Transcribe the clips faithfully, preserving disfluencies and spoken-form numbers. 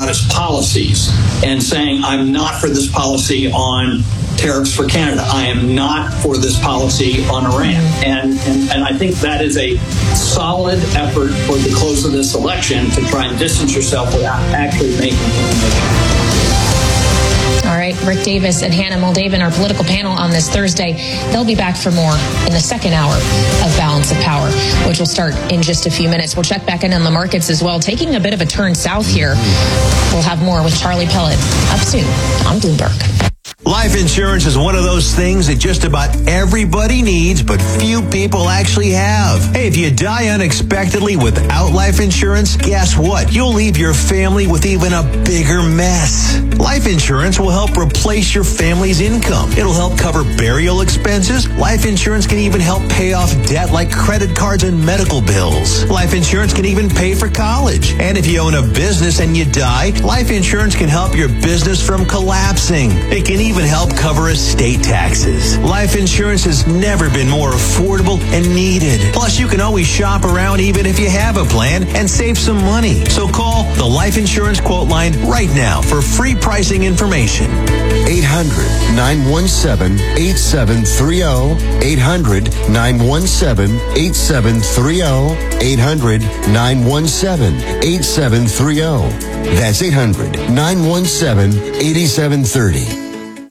his policies and saying, I'm not for this policy on tariffs for Canada. I am not for this policy on Iran. And, and, and I think that is a solid effort for the close of this election to try and distance yourself without actually making it. All right, Rick Davis and Hannah Moldavan, our political panel on this Thursday. They'll be back for more in the second hour of Balance of Power, which will start in just a few minutes. We'll check back in on the markets as well, taking a bit of a turn south here. We'll have more with Charlie Pellet up soon on Bloomberg. Life insurance is one of those things that just about everybody needs, but few people actually have. Hey, if you die unexpectedly without life insurance, guess what? You'll leave your family with even a bigger mess. Life insurance will help replace your family's income. It'll help cover burial expenses. Life insurance can even help pay off debt like credit cards and medical bills. Life insurance can even pay for college. And if you own a business and you die, life insurance can help your business from collapsing. It can even help cover estate taxes. Life insurance has never been more affordable and needed. Plus, you can always shop around even if you have a plan and save some money. So call the Life Insurance Quote Line right now for free pricing information. eight hundred, nine one seven, eight seven three zero. eight hundred, nine one seven, eight seven three zero. eight hundred, nine one seven, eight seven three zero. That's eight hundred, nine one seven, eight seven three zero.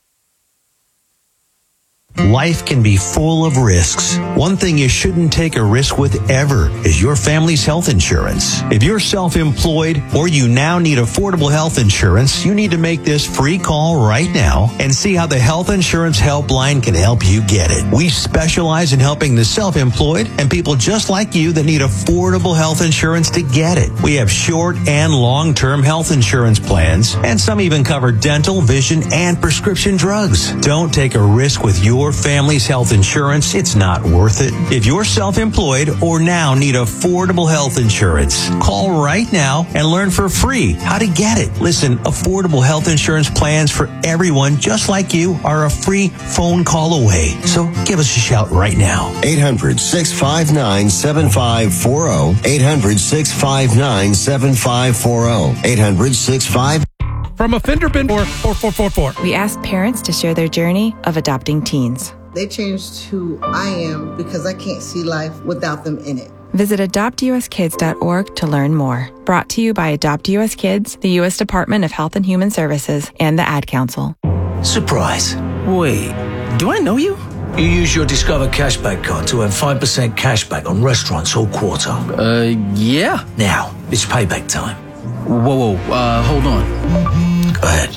Life can be full of risks. One thing you shouldn't take a risk with ever is your family's health insurance. If you're self-employed or you now need affordable health insurance, you need to make this free call right now and see how the Health Insurance Helpline can help you get it. We specialize in helping the self-employed and people just like you that need affordable health insurance to get it. We have short and long-term health insurance plans, and some even cover dental, vision, and prescription drugs. Don't take a risk with your family's health insurance. It's not worth it. If you're self-employed or now need affordable health insurance, call right now and learn for free how to get it. Listen, affordable health insurance plans for everyone just like you are a free phone call away. So give us a shout right now. eight hundred, six five nine, seven five four zero. eight hundred, six five nine, seven five four zero. eight hundred, six five. From a fender bin four four four four four. We asked parents to share their journey of adopting teens. They changed who I am because I can't see life without them in it. Visit adopt u s kids dot org to learn more. Brought to you by Adopt U S Kids, the U S Department of Health and Human Services, and the Ad Council. Surprise. Wait, do I know you? You use your Discover Cashback card to earn five percent cashback on restaurants all quarter. Uh, yeah. Now, it's payback time. Whoa, whoa, uh, hold on. Go ahead.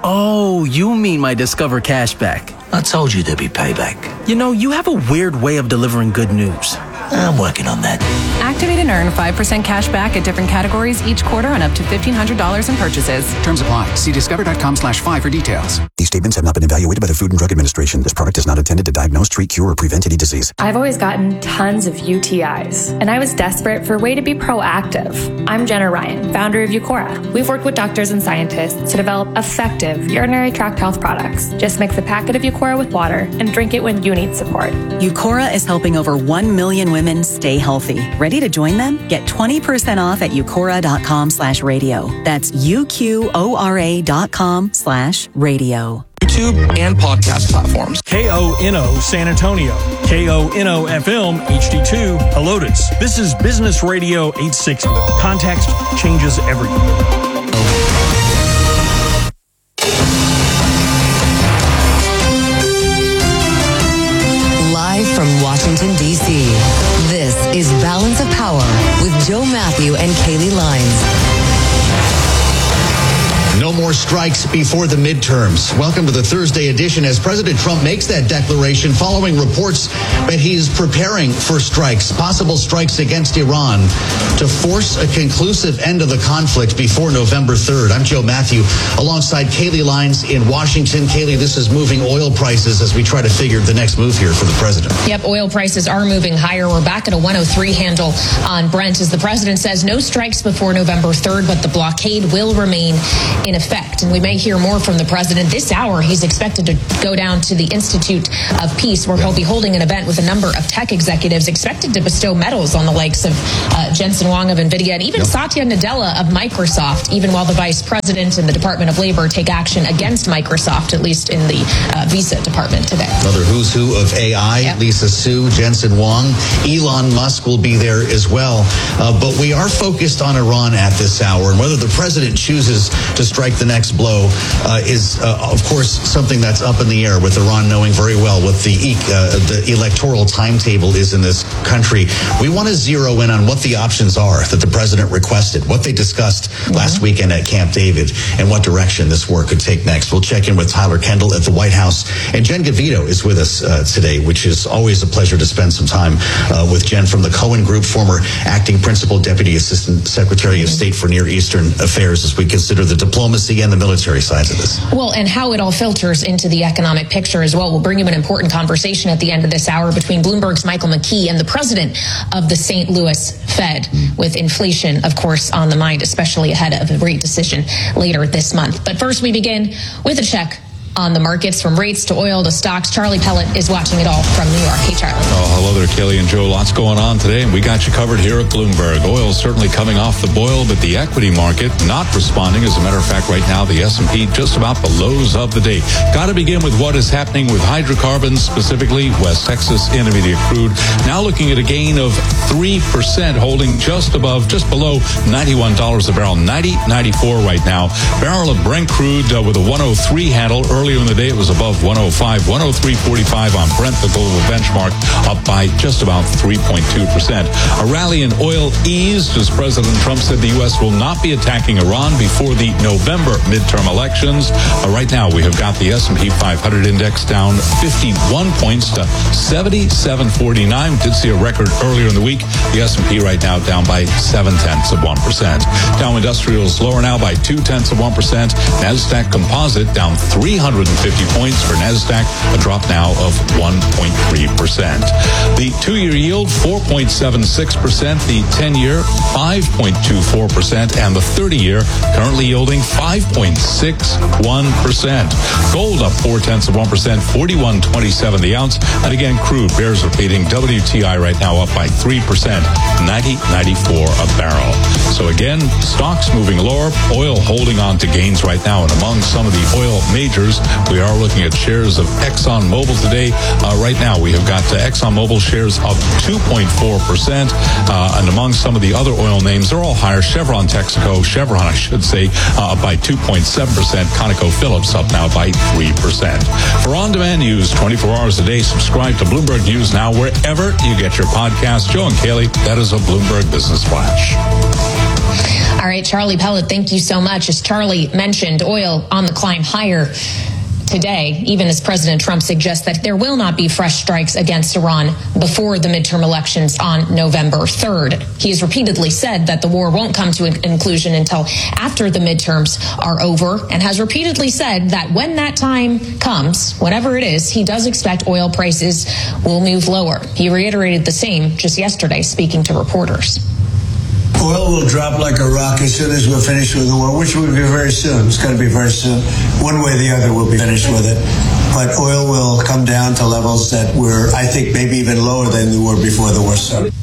Oh, you mean my Discover Cashback. I told you there'd be payback. You know, you have a weird way of delivering good news. I'm working on that. Activate and earn five percent cash back at different categories each quarter on up to fifteen hundred dollars in purchases. Terms apply. See discover.com slash five for details. These statements have not been evaluated by the Food and Drug Administration. This product is not intended to diagnose, treat, cure, or prevent any disease. I've always gotten tons of U T Is, and I was desperate for a way to be proactive. I'm Jenna Ryan, founder of Eucora. We've worked with doctors and scientists to develop effective urinary tract health products. Just mix a packet of Eucora with water and drink it when you need support. Eucora is helping over one million women stay healthy. Ready to join them? Get twenty percent off at eucora.com slash radio. That's U-Q-O-R-A dot com slash radio. YouTube and podcast platforms. K O N O San Antonio. K O N O F M H D two Helotes. This is Business Radio eight sixty. Context changes everything. Live from Washington, D C, this is Balance of Power with Joe Matthew and Kaylee Lines. No more strikes before the midterms. Welcome to the Thursday edition as President Trump makes that declaration following reports that he's preparing for strikes, possible strikes against Iran to force a conclusive end of the conflict before November third. I'm Joe Matthew alongside Kaylee Lines in Washington. Kaylee, this is moving oil prices as we try to figure the next move here for the president. Yep, oil prices are moving higher. We're back at a one oh three handle on Brent as the president says no strikes before November third, but the blockade will remain in effect effect. And we may hear more from the president this hour. He's expected to go down to the Institute of Peace, where he'll be holding an event with a number of tech executives expected to bestow medals on the likes of uh, Jensen Huang of NVIDIA and even yep. Satya Nadella of Microsoft, even while the vice president and the Department of Labor take action against Microsoft, at least in the uh, Visa department today. Another who's who of A I, yep. Lisa Su, Jensen Huang, Elon Musk will be there as well. Uh, but we are focused on Iran at this hour, and whether the president chooses to strike the next blow uh, is, uh, of course, something that's up in the air, with Iran knowing very well what the, uh, the electoral timetable is in this country. We want to zero in on what the options are that the president requested, what they discussed mm-hmm. last weekend at Camp David, and what direction this war could take next. We'll check in with Tyler Kendall at the White House, and Jen Gavito is with us uh, today, which is always a pleasure to spend some time uh, with Jen from the Cohen Group, former acting principal deputy assistant secretary of state for Near Eastern Affairs, as we consider the diplomacy and the military sides of this. Well, and how it all filters into the economic picture as well. We'll bring you an important conversation at the end of this hour between Bloomberg's Michael McKee and the president of the Saint Louis Fed, with inflation, of course, on the mind, especially ahead of a rate decision later this month. But first, we begin with a check on the markets, from rates to oil to stocks. Charlie Pellet is watching it all from New York. Hey, Charlie. Oh, hello there, Kelly and Joe. Lots going on today, and we got you covered here at Bloomberg. Oil certainly coming off the boil, but the equity market not responding. As a matter of fact, right now, the S and P just about the lows of the day. Got to begin with what is happening with hydrocarbons, specifically West Texas Intermediate crude. Now looking at a gain of three percent, holding just above, just below ninety-one dollars a barrel, ninety ninety-four right now. Barrel of Brent crude uh, with a one oh three handle. Earlier in the day, it was above one oh five, one oh three forty-five on Brent, the global benchmark, up by just about three point two percent. A rally in oil eased as President Trump said the U S will not be attacking Iran before the November midterm elections. Uh, right now, we have got the S and P five hundred index down fifty-one points to seventy-seven forty-nine. Did see a record earlier in the week. The S and P right now down by seven tenths of one percent. Dow Industrials lower now by two tenths of one percent. NASDAQ Composite down three hundred fifty points for NASDAQ, a drop now of one point three percent. The two-year yield, four point seven six percent. The ten-year, five point two four percent. And the thirty-year, currently yielding five point six one percent. Gold up four tenths of one percent, forty-one twenty-seven the ounce. And again, crude bears repeating. W T I right now up by three percent, ninety ninety-four a barrel. So again, stocks moving lower, oil holding on to gains right now. And among some of the oil majors, we are looking at shares of ExxonMobil today. Uh, right now, we have got uh, ExxonMobil shares up two point four percent. Uh, and among some of the other oil names, they're all higher. Chevron, Texaco, Chevron, I should say, uh, up by two point seven percent. ConocoPhillips up now by three percent. For on-demand news twenty-four hours a day, subscribe to Bloomberg News Now wherever you get your podcasts. Joe and Kaylee, that is a Bloomberg Business Flash. All right, Charlie Pellet, thank you so much. As Charlie mentioned, oil on the climb higher today, even as President Trump suggests that there will not be fresh strikes against Iran before the midterm elections on November third. He has repeatedly said that the war won't come to a conclusion until after the midterms are over, and has repeatedly said that when that time comes, whatever it is, he does expect oil prices will move lower. He reiterated the same just yesterday, speaking to reporters. Oil will drop like a rock as soon as we're finished with the war, which will be very soon. It's going to be very soon. One way or the other, we'll be finished with it. But oil will come down to levels that were, I think, maybe even lower than they were before the war started.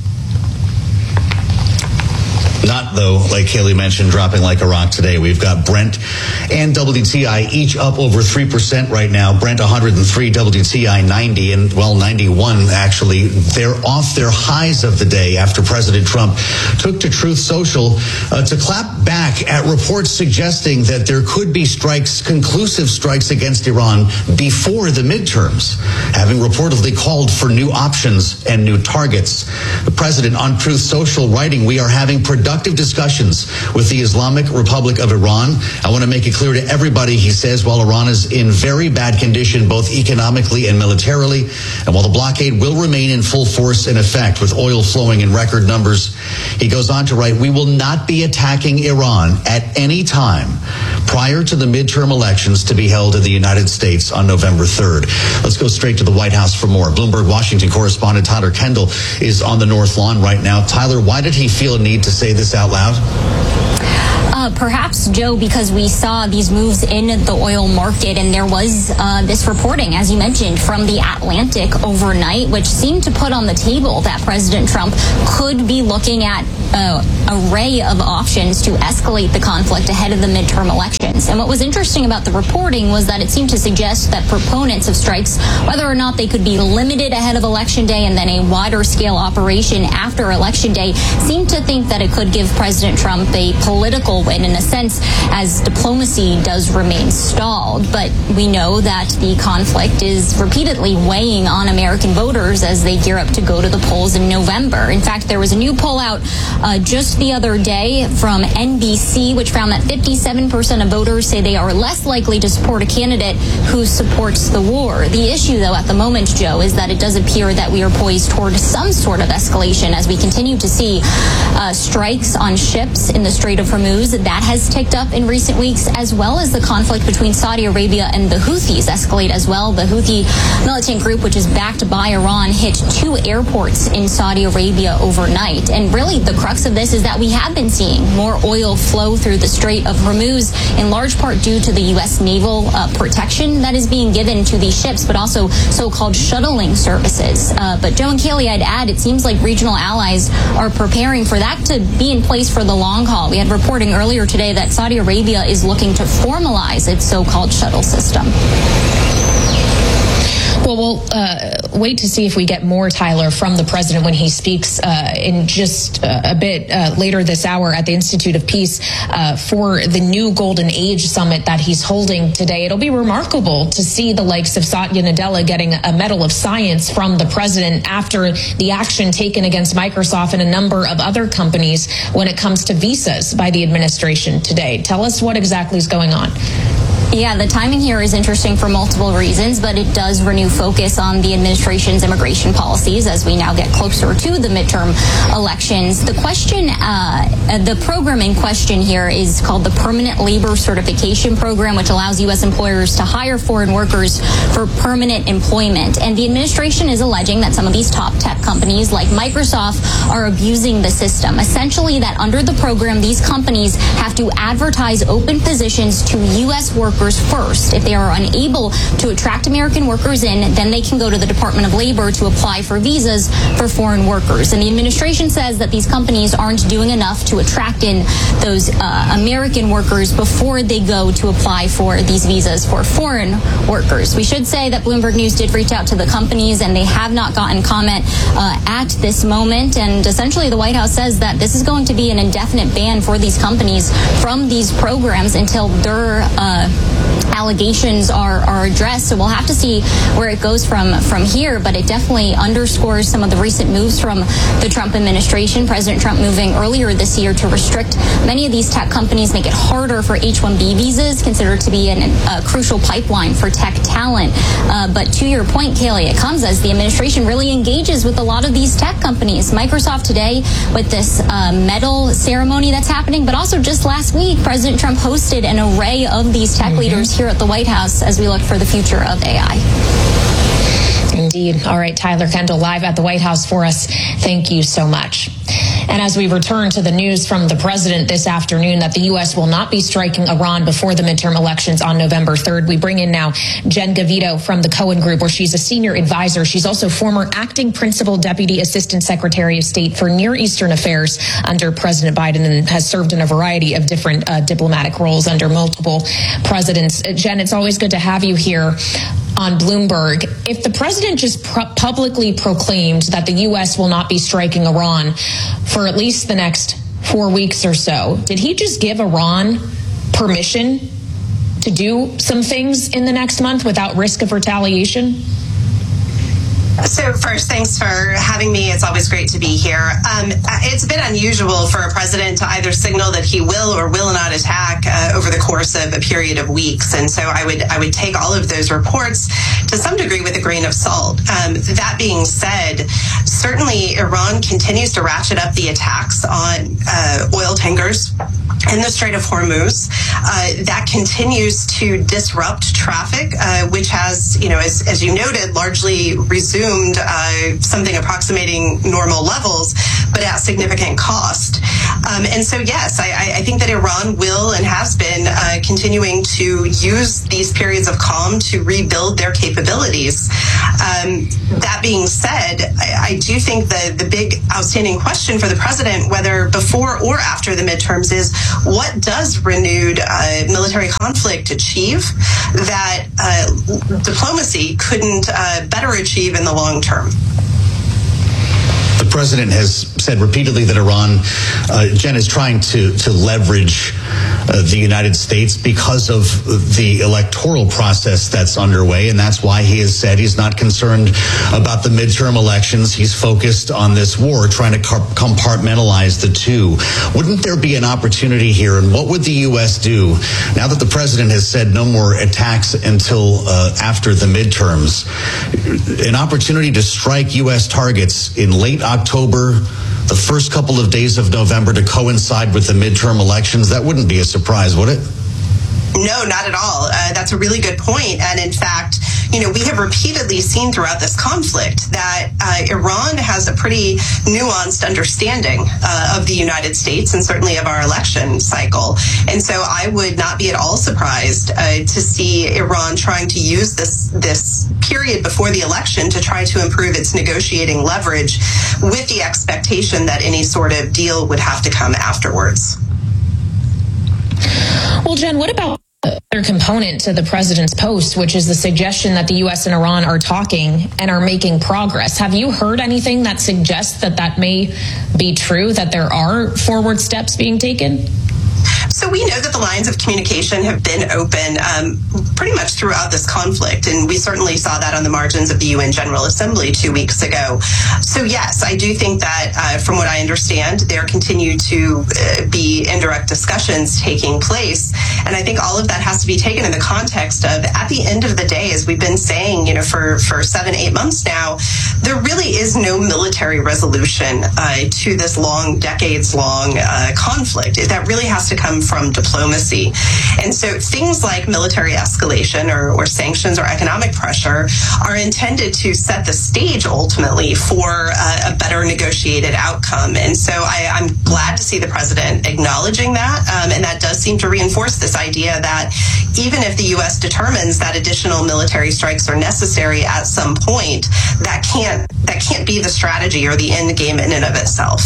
Not, though, like Haley mentioned, dropping like a rock today. We've got Brent and W T I each up over three percent right now. Brent one hundred three, W T I ninety, and, well, ninety-one, actually. They're off their highs of the day after President Trump took to Truth Social uh, to clap back at reports suggesting that there could be strikes, conclusive strikes against Iran before the midterms, having reportedly called for new options and new targets. The president on Truth Social writing, "We are having productive discussions with the Islamic Republic of Iran. I want to make it clear to everybody," he says, "while Iran is in very bad condition, both economically and militarily, and while the blockade will remain in full force and effect with oil flowing in record numbers," he goes on to write, "we will not be attacking Iran at any time prior to the midterm elections to be held in the United States on November third. Let's go straight to the White House for more. Bloomberg Washington correspondent Tyler Kendall is on the North Lawn right now. Tyler, why did he feel a need to say this out loud? Uh, uh, perhaps, Joe, because we saw these moves in the oil market, and there was uh, this reporting, as you mentioned, from the Atlantic overnight, which seemed to put on the table that President Trump could be looking at an array of options to escalate the conflict ahead of the midterm elections. And what was interesting about the reporting was that it seemed to suggest that proponents of strikes, whether or not they could be limited ahead of Election Day and then a wider scale operation after Election Day, seemed to think that it could give President Trump a political win in a sense, as diplomacy does remain stalled. But we know that the conflict is repeatedly weighing on American voters as they gear up to go to the polls in November. In fact, there was a new poll out uh, just the other day from N B C, which found that fifty-seven percent of voters say they are less likely to support a candidate who supports the war. The issue, though, at the moment, Joe, is that it does appear that we are poised toward some sort of escalation as we continue to see uh, strikes on ships in the Strait of Hormuz. That has ticked up in recent weeks, as well as the conflict between Saudi Arabia and the Houthis escalate as well. The Houthi militant group, which is backed by Iran, hit two airports in Saudi Arabia overnight. And really, the crux of this is that we have been seeing more oil flow through the Strait of Hormuz, in large part due to the U S naval uh, protection that is being given to these ships, but also so-called shuttling services. Uh, but Joe and Kaylee, I'd add, it seems like regional allies are preparing for that to be in place for the long haul. We had reporting earlier today that Saudi Arabia is looking to formalize its so-called shuttle system. Well, we'll uh, wait to see if we get more, Tyler, from the president when he speaks uh, in just uh, a bit uh, later this hour at the Institute of Peace uh, for the new Golden Age Summit that he's holding today. It'll be remarkable to see the likes of Satya Nadella getting a Medal of Science from the president after the action taken against Microsoft and a number of other companies when it comes to visas by the administration today. Tell us what exactly is going on. Yeah, the timing here is interesting for multiple reasons, but it does renew focus on the administration's immigration policies as we now get closer to the midterm elections. The question, uh, the program in question here is called the Permanent Labor Certification Program, which allows U S employers to hire foreign workers for permanent employment. And the administration is alleging that some of these top tech companies like Microsoft are abusing the system. Essentially, that under the program, these companies have to advertise open positions to U S workers first. If they are unable to attract American workers in, then they can go to the Department of Labor to apply for visas for foreign workers. And the administration says that these companies aren't doing enough to attract in those uh, American workers before they go to apply for these visas for foreign workers. We should say that Bloomberg News did reach out to the companies, and they have not gotten comment uh, at this moment. And essentially, the White House says that this is going to be an indefinite ban for these companies from these programs until their uh, allegations are, are addressed. So we'll have to see where it goes from from here, but it definitely underscores some of the recent moves from the Trump administration. President Trump moving earlier this year to restrict many of these tech companies, make it harder for H one B visas, considered to be an, a crucial pipeline for tech talent. Uh, but to your point, Kaylee, it comes as the administration really engages with a lot of these tech companies. Microsoft today with this uh, medal ceremony that's happening, but also just last week, President Trump hosted an array of these tech mm-hmm. leaders here at the White House as we look for the future of A I. Indeed. All right, Tyler Kendall live at the White House for us. Thank you so much. And as we return to the news from the president this afternoon that the U S will not be striking Iran before the midterm elections on November third, we bring in now Jen Gavito from the Cohen Group, where she's a senior advisor. She's also former acting principal deputy assistant secretary of state for Near Eastern affairs under President Biden and has served in a variety of different uh, diplomatic roles under multiple presidents. Uh, Jen, it's always good to have you here on Bloomberg. If the president just pro- publicly proclaimed that the U S will not be striking Iran for at least the next four weeks or so, did he just give Iran permission to do some things in the next month without risk of retaliation? So first, thanks for having me. It's always great to be here. Um, it's been unusual for a president to either signal that he will or will not attack uh, over the course of a period of weeks. And so I would I would take all of those reports to some degree with a grain of salt. Um, that being said, certainly Iran continues to ratchet up the attacks on uh, oil tankers in the Strait of Hormuz. Uh, that continues to disrupt traffic, uh, which has, you know, as, as you noted, largely resumed uh, something approximating normal levels, but at significant cost. Um, and so, yes, I, I think that Iran will and has been uh, continuing to use these periods of calm to rebuild their capabilities. Um, that being said, I, I do think the, the big outstanding question for the president, whether before or after the midterms, is what does renewed uh, military conflict achieve that uh, diplomacy couldn't uh, better achieve in the long term? The president has said repeatedly that Iran, uh, Jen, is trying to, to leverage uh, the United States because of the electoral process that's underway. And that's why he has said he's not concerned about the midterm elections. He's focused on this war, trying to compartmentalize the two. Wouldn't there be an opportunity here? And what would the U S do now that the president has said no more attacks until uh, after the midterms? An opportunity to strike U S targets in late October, the first couple of days of November, to coincide with the midterm elections. That wouldn't be a surprise, would it? No, not at all. Uh, that's a really good point. And in fact, you know, we have repeatedly seen throughout this conflict that uh, Iran has a pretty nuanced understanding uh, of the United States and certainly of our election cycle. And so I would not be at all surprised uh, to see Iran trying to use this this period before the election to try to improve its negotiating leverage, with the expectation that any sort of deal would have to come afterwards. Well, Jen, what about the other component to the president's post, which is the suggestion that the U S and Iran are talking and are making progress? Have you heard anything that suggests that that may be true, that there are forward steps being taken? So we know that the lines of communication have been open um, pretty much throughout this conflict, and we certainly saw that on the margins of the U N General Assembly two weeks ago. So yes, I do think that uh, from what I understand, there continue to uh, be indirect discussions taking place, and I think all of that has to be taken in the context of, at the end of the day, as we've been saying, you know, for, for seven, eight months now, there really is no military resolution uh, to this long, decades-long uh, conflict. That really has to come from diplomacy. And so things like military escalation or, or sanctions or economic pressure are intended to set the stage ultimately for uh, a better negotiated outcome. And so I, I'm glad to see the president acknowledging that. Um, and that does seem to reinforce this idea that even if the U S determines that additional military strikes are necessary at some point, that can't, that can't be the strategy or the end game in and of itself.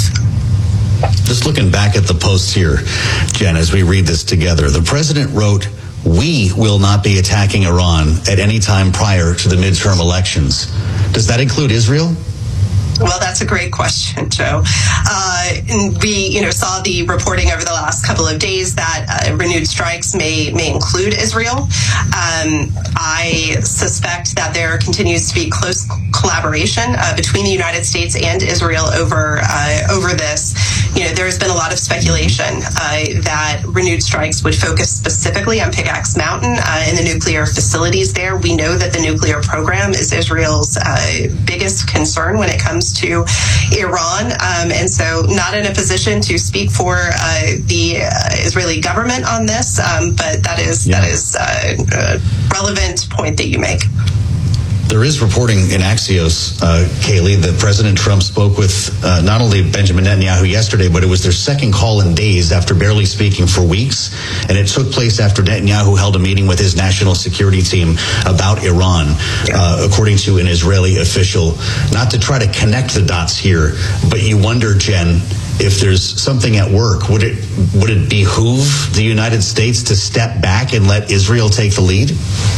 Just looking back at the post here, Jen, as we read this together, the president wrote, "We will not be attacking Iran at any time prior to the midterm elections." Does that include Israel? Well, that's a great question, Joe. Uh, we, you know, saw the reporting over the last couple of days that uh, renewed strikes may may include Israel. Um, I suspect that there continues to be close collaboration uh, between the United States and Israel over uh, over this. You know, there has been a lot of speculation uh, that renewed strikes would focus specifically on Pickaxe Mountain uh, and the nuclear facilities there. We know that the nuclear program is Israel's uh, biggest concern when it comes to Iran, um, and so not in a position to speak for uh, the uh, Israeli government on this, um, but that is yeah. that is uh, a relevant point that you make. There is reporting in Axios, uh, Kaylee, that President Trump spoke with uh, not only Benjamin Netanyahu yesterday, but it was their second call in days after barely speaking for weeks. And it took place after Netanyahu held a meeting with his national security team about Iran, uh, according to an Israeli official. Not to try to connect the dots here, but you wonder, Jen, if there's something at work. Would it would it behoove the United States to step back and let Israel take the lead?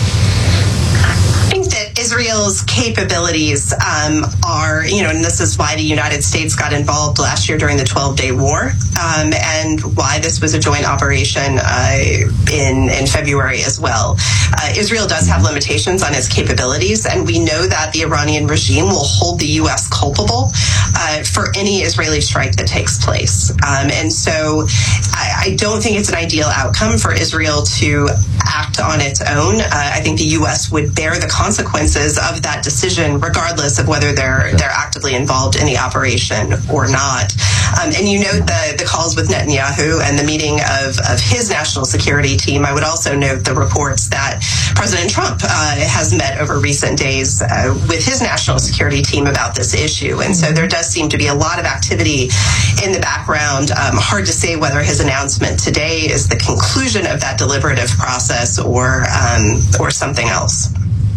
Israel's capabilities um, are, you know, and this is why the United States got involved last year during the twelve-day war, um, and why this was a joint operation uh, in in February as well. Uh, Israel does have limitations on its capabilities, and we know that the Iranian regime will hold the U S culpable uh, for any Israeli strike that takes place. Um, and so I, I don't think it's an ideal outcome for Israel to act on its own. Uh, I think the U S would bear the consequences consequences of that decision, regardless of whether they're they're actively involved in the operation or not. Um, and you note the, the calls with Netanyahu and the meeting of, of his national security team. I would also note the reports that President Trump uh, has met over recent days uh, with his national security team about this issue. And so there does seem to be a lot of activity in the background. Um, hard to say whether his announcement today is the conclusion of that deliberative process or um, or something else.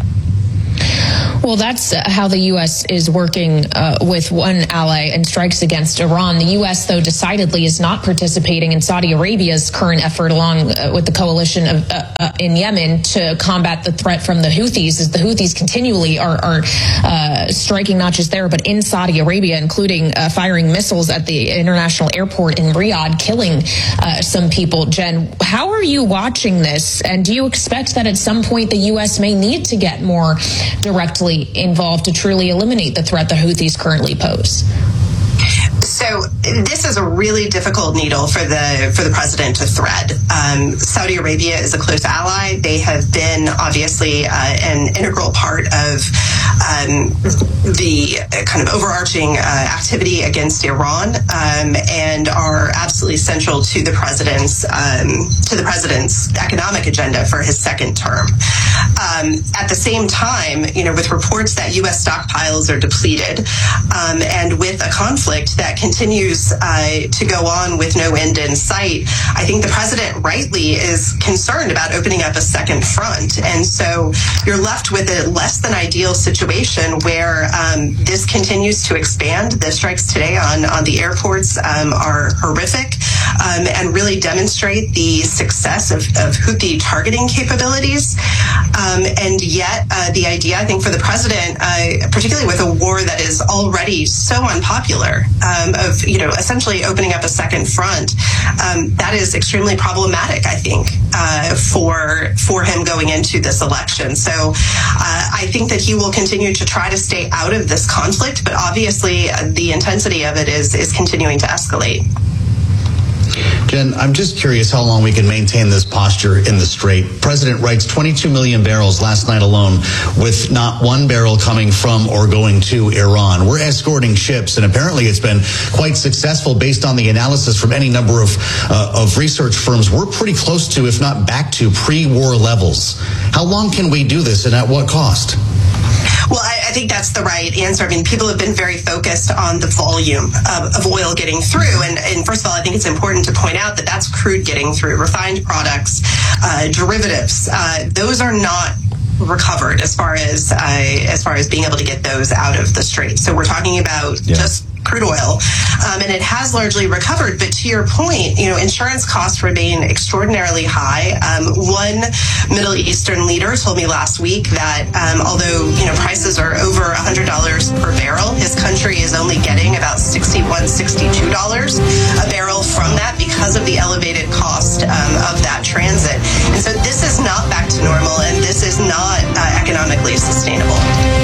Well, that's how the U S is working uh, with one ally and strikes against Iran. The U S, though, decidedly is not participating in Saudi Arabia's current effort along uh, with the coalition of, uh, uh, in Yemen to combat the threat from the Houthis, as the Houthis continually are, are uh, striking not just there, but in Saudi Arabia, including uh, firing missiles at the international airport in Riyadh, killing uh, some people. Jen, how are you watching this? And do you expect that at some point the U S may need to get more directly involved to truly eliminate the threat the Houthis currently pose? So this is a really difficult needle for the for the president to thread. Um, Saudi Arabia is a close ally. They have been obviously uh, an integral part of um, the kind of overarching uh, activity against Iran, um, and are absolutely central to the president's um, to the president's economic agenda for his second term. Um, at the same time, you know, with reports that U S stockpiles are depleted, um, and with a conflict that continues uh, to go on with no end in sight, I think the president rightly is concerned about opening up a second front. And so you're left with a less than ideal situation where um, this continues to expand. The strikes today on, on the airports um, are horrific um, and really demonstrate the success of, of Houthi targeting capabilities. Um, and yet uh, the idea, I think, for the president, uh, particularly with a war that is already so unpopular, um, of, you know, essentially opening up a second front, um, that is extremely problematic, I think, uh, for for him going into this election. So uh, I think that he will continue to try to stay out of this conflict, but obviously uh, the intensity of it is is continuing to escalate. Jen, I'm just curious how long we can maintain this posture in the Strait. President writes twenty-two million barrels last night alone, with not one barrel coming from or going to Iran. We're escorting ships, and apparently it's been quite successful based on the analysis from any number of uh, of research firms. We're pretty close to, if not back to, pre-war levels. How long can we do this, and at what cost? Well, I, I think that's the right answer. I mean, people have been very focused on the volume of, of oil getting through. And, and first of all, I think it's important to point out that that's crude getting through, refined products, uh, derivatives. Uh, those are not recovered as far as uh, as far as being able to get those out of the Strait. So we're talking about yeah. just crude oil, um, and it has largely recovered. But to your point, you know, insurance costs remain extraordinarily high. Um, one Middle Eastern leader told me last week that um, although, you know, prices are over one hundred dollars per barrel, his country is only getting about sixty-one dollars, sixty-two dollars a barrel from that because of the elevated cost um, of that transit. And so this is not back to normal, and this is not uh, economically sustainable.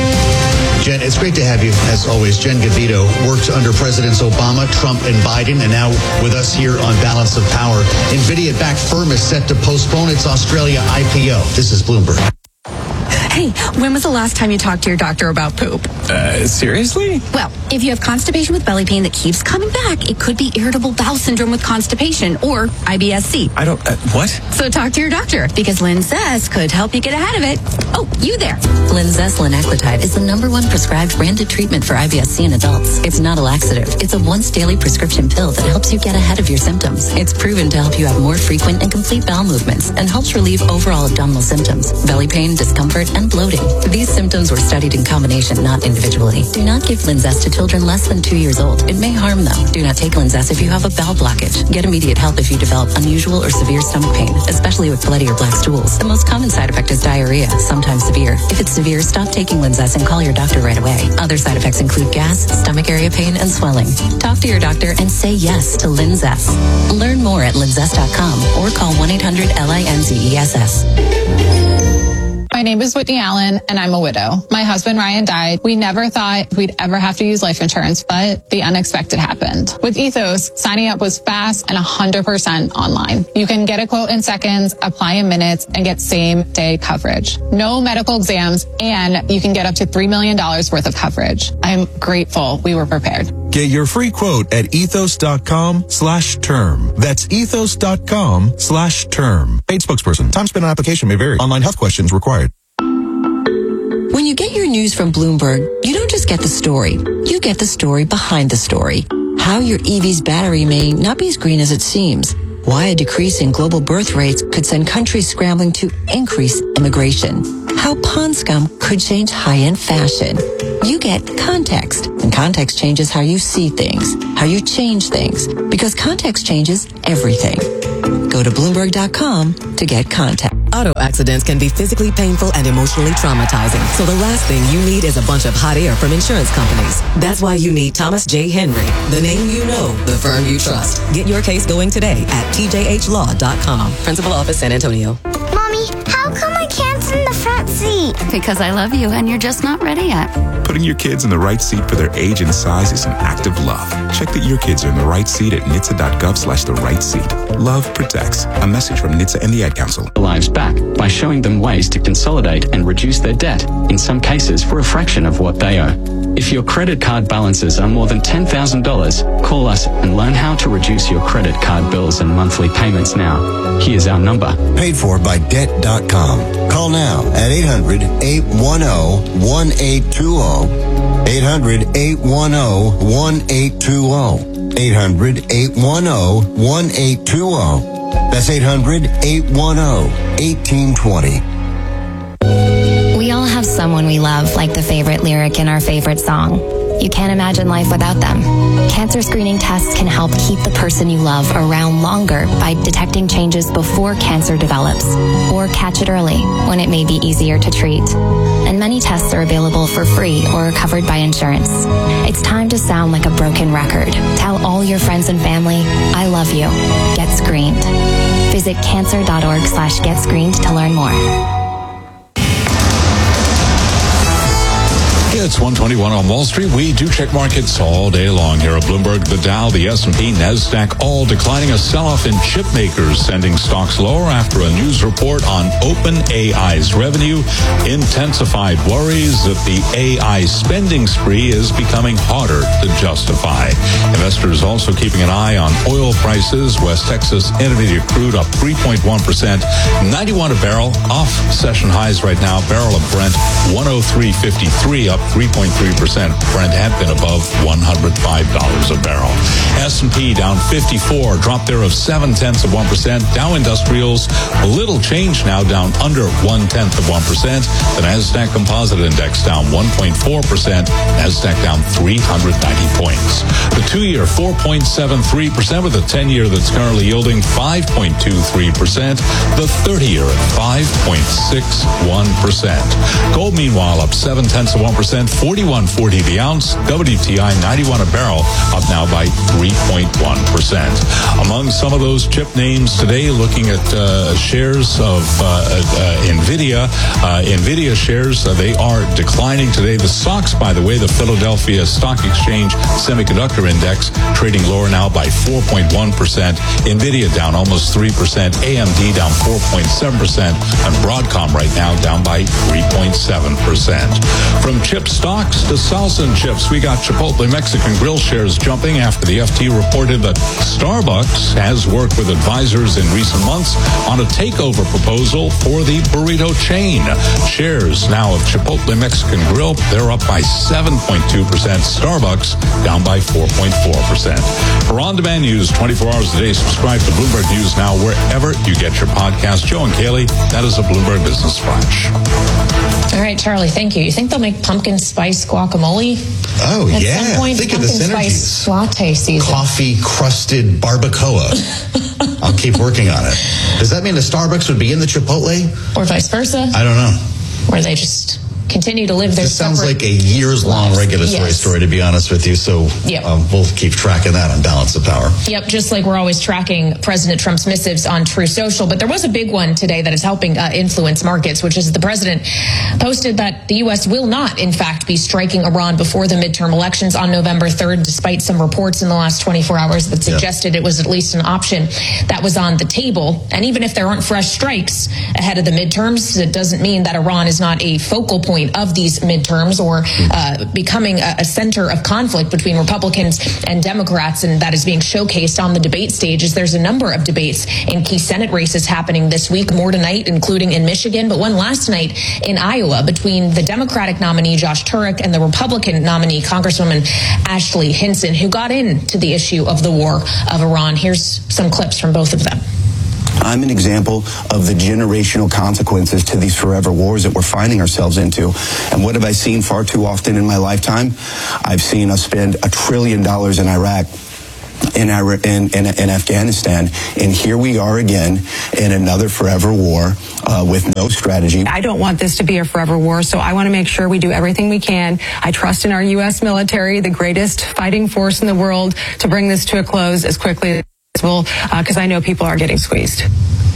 Jen, it's great to have you, as always. Jen Gavito worked under Presidents Obama, Trump, and Biden, and now with us here on Balance of Power. NVIDIA-backed firm is set to postpone its Australia I P O. This is Bloomberg. Hey, when was the last time you talked to your doctor about poop? Uh, seriously? Well, if you have constipation with belly pain that keeps coming back, it could be irritable bowel syndrome with constipation, or I B S C. I don't, uh, what? So talk to your doctor, because Linzess could help you get ahead of it. Oh, you there. Linzess linaclotide is the number one prescribed branded treatment for I B S C in adults. It's not a laxative. It's a once daily prescription pill that helps you get ahead of your symptoms. It's proven to help you have more frequent and complete bowel movements and helps relieve overall abdominal symptoms, belly pain, discomfort, and bloating. These symptoms were studied in combination, not individually. Do not give Linzess to children less than two years old. It may harm them. Do not take Linzess if you have a bowel blockage. Get immediate help if you develop unusual or severe stomach pain, especially with bloody or black stools. The most common side effect is diarrhea, sometimes severe. If it's severe, stop taking Linzess and call your doctor right away. Other side effects include gas, stomach area pain, and swelling. Talk to your doctor and say yes to Linzess. Learn more at linzess dot com or call one eight hundred L I N Z E S S. name is Whitney Allen, and I'm a widow. My husband, Ryan, died. We never thought we'd ever have to use life insurance, but the unexpected happened. With Ethos, signing up was fast and one hundred percent online. You can get a quote in seconds, apply in minutes, and get same-day coverage. No medical exams, and you can get up to three million dollars worth of coverage. I'm grateful we were prepared. Get your free quote at ethos.com slash term. That's ethos.com slash term. Paid spokesperson. Time spent on application may vary. Online health questions required. When you get your news from Bloomberg, you don't just get the story. You get the story behind the story. How your E V's battery may not be as green as it seems. Why a decrease in global birth rates could send countries scrambling to increase immigration. How pond scum could change high-end fashion. You get context, and context changes how you see things, how you change things, because context changes everything. Go to Bloomberg dot com to get context. Auto accidents can be physically painful and emotionally traumatizing. So the last thing you need is a bunch of hot air from insurance companies. That's why you need Thomas J. Henry, the name you know, the firm you trust. Get your case going today at T J H law dot com. Principal Office, San Antonio. Mommy, how come I can't sit in the front seat? Because I love you and you're just not ready yet. Putting your kids in the right seat for their age and size is an act of love. Check that your kids are in the right seat at N H T S A dot gov slash the right seat. Love protects. A message from N H T S A and the Ad Council. Lives back by showing them ways to consolidate and reduce their debt, in some cases for a fraction of what they owe. If your credit card balances are more than ten thousand dollars, call us and learn how to reduce your credit card bills and monthly payments now. Here's our number. Paid for by debt dot com. Call now at eight hundred, eight one zero, one eight two zero. eight hundred, eight one zero, one eight two zero. eight hundred, eight one zero, one eight two zero. That's eight hundred, eight one zero, one eight two zero. We all have someone we love, like the favorite lyric in our favorite song. You can't imagine life without them. Cancer screening tests can help keep the person you love around longer by detecting changes before cancer develops, or catch it early when it may be easier to treat. And many tests are available for free or are covered by insurance. It's time to sound like a broken record. Tell all your friends and family, I love you. Get screened. Visit cancer.org slash get screened to learn more. It's one twenty-one on Wall Street. We do check markets all day long here at Bloomberg. The Dow, the S and P, NASDAQ, all declining. A sell-off in chip makers, sending stocks lower after a news report on OpenAI's revenue intensified worries that the A I spending spree is becoming harder to justify. Investors also keeping an eye on oil prices. West Texas Intermediate crude up three point one percent, ninety-one a barrel, off session highs right now. Barrel of Brent one oh three fifty-three, up three point three percent. Brent had been above one hundred five dollars a barrel. S and P down fifty-four, drop there of seven tenths of one percent. Dow Industrials, a little change now, down under one tenth of one percent. The NASDAQ Composite Index down one point four percent. NASDAQ down three hundred ninety points. The two-year four point seven three percent, with the ten-year that's currently yielding five point two three percent. The thirty-year at five point six one percent. Gold, meanwhile, up seven tenths of one percent, forty-one forty the ounce. W T I ninety-one a barrel, up now by three point one percent. Among some of those chip names today, looking at uh, shares of uh, uh, NVIDIA. Uh, NVIDIA shares, uh, they are declining today. The stocks, by the way, the Philadelphia Stock Exchange Semiconductor Index, trading lower now by four point one percent. NVIDIA down almost three percent. A M D down four point seven percent. And Broadcom right now down by three point seven percent. From chip stocks to salsa and chips, we got Chipotle Mexican Grill shares jumping after the F T reported that Starbucks has worked with advisors in recent months on a takeover proposal for the burrito chain. Shares now of Chipotle Mexican Grill, they're up by seven point two percent. Starbucks down by four point four percent. For on-demand news twenty-four hours a day, subscribe to Bloomberg News Now wherever you get your podcast. Joe and Kaylee, that is a Bloomberg Business Flash. All right, Charlie, thank you. You think they'll make pumpkin spice guacamole? Oh, At yeah. some point, Think of pumpkin the spice synergies. latte season. Coffee-crusted barbacoa. I'll keep working on it. Does that mean the Starbucks would be in the Chipotle? Or vice versa? I don't know. Where they just continue to live their This sounds separate like a years-long regulatory Yes. story, to be honest with you. So Yep. um, we'll keep track of that on Balance of Power. Yep, just like we're always tracking President Trump's missives on True Social. But there was a big one today that is helping uh, influence markets, which is the president posted that the U S will not, in fact, be striking Iran before the midterm elections on November third, despite some reports in the last twenty-four hours that suggested it was at least an option that was on the table. And even if there aren't fresh strikes ahead of the midterms, it doesn't mean that Iran is not a focal point of these midterms or uh, becoming a, a center of conflict between Republicans and Democrats, and that is being showcased on the debate stages. There's a number of debates in key Senate races happening this week, more tonight, including in Michigan, but one last night in Iowa between the Democratic nominee Josh Turek and the Republican nominee Congresswoman Ashley Hinson, who got into the issue of the war of Iran. Here's some clips from both of them. I'm an example of the generational consequences to these forever wars that we're finding ourselves into. And what have I seen far too often in my lifetime? I've seen us spend a trillion dollars in Iraq, in, in, in, in Afghanistan, and here we are again in another forever war uh, with no strategy. I don't want this to be a forever war, so I want to make sure we do everything we can. I trust in our U S military, the greatest fighting force in the world, to bring this to a close as quickly as possible, because uh, I know people are getting squeezed.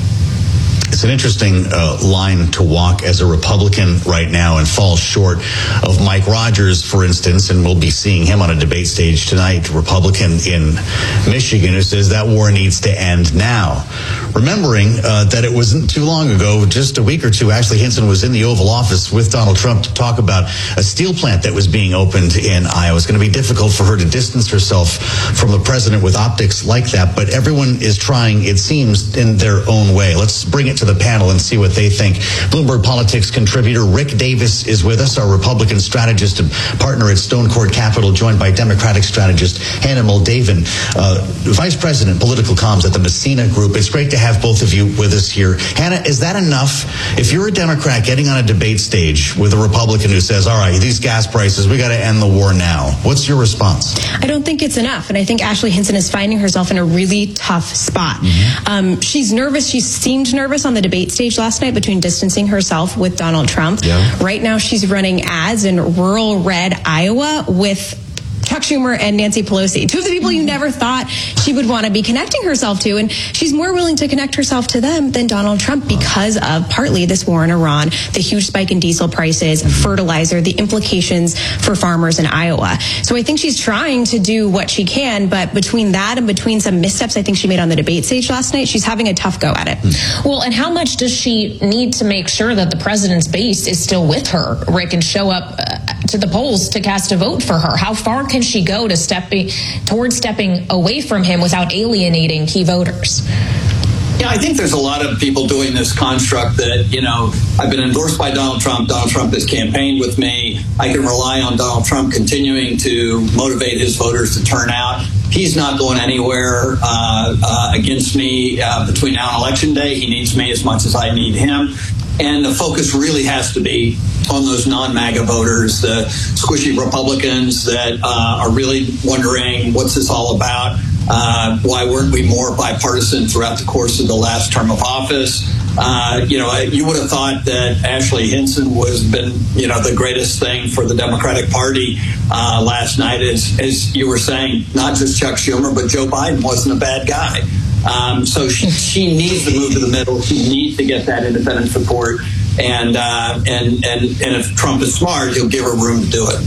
It's an interesting uh, line to walk as a Republican right now and falls short of Mike Rogers, for instance, and we'll be seeing him on a debate stage tonight, Republican in Michigan, who says that war needs to end now. Remembering uh, that it wasn't too long ago, just a week or two, Ashley Hinson was in the Oval Office with Donald Trump to talk about a steel plant that was being opened in Iowa. It's going to be difficult for her to distance herself from the president with optics like that, but everyone is trying, it seems, in their own way. Let's bring it to the panel and see what they think. Bloomberg Politics contributor Rick Davis is with us, our Republican strategist and partner at Stone Court Capital, joined by Democratic strategist Hannah Moldavan, uh, Vice President, Political Comms at the Messina Group. It's great to have both of you with us here. Hannah, is that enough? If you're a Democrat getting on a debate stage with a Republican who says, all right, these gas prices, we got to end the war now, what's your response? I don't think it's enough, and I think Ashley Hinson is finding herself in a really tough spot. Mm-hmm. Um, she's nervous. She seemed nervous on the debate stage last night between distancing herself with Donald Trump. Yeah. Right now she's running ads in rural red Iowa with Chuck Schumer and Nancy Pelosi, two of the people you never thought she would want to be connecting herself to. And she's more willing to connect herself to them than Donald Trump because of partly this war in Iran, the huge spike in diesel prices, fertilizer, the implications for farmers in Iowa. So I think she's trying to do what she can, but between that and between some missteps I think she made on the debate stage last night, she's having a tough go at it. Well, and how much does she need to make sure that the president's base is still with her, Rick, and show up uh, to the polls to cast a vote for her? How far can she go to stepping towards stepping away from him without alienating key voters? Yeah, I think there's a lot of people doing this construct that, you know, I've been endorsed by Donald Trump. Donald Trump has campaigned with me. I can rely on Donald Trump continuing to motivate his voters to turn out. He's not going anywhere uh, uh, against me uh, between now and Election Day. He needs me as much as I need him. And the focus really has to be on those non-MAGA voters, the squishy Republicans that uh, are really wondering, what's this all about? Uh, why weren't we more bipartisan throughout the course of the last term of office? Uh, you know, you would have thought that Ashley Hinson was been, you know, the greatest thing for the Democratic Party uh, last night, as, as you were saying, not just Chuck Schumer, but Joe Biden wasn't a bad guy. Um, so she, she needs to move to the middle. She needs to get that independent support. And, uh, and, and, and if Trump is smart, he'll give her room to do it.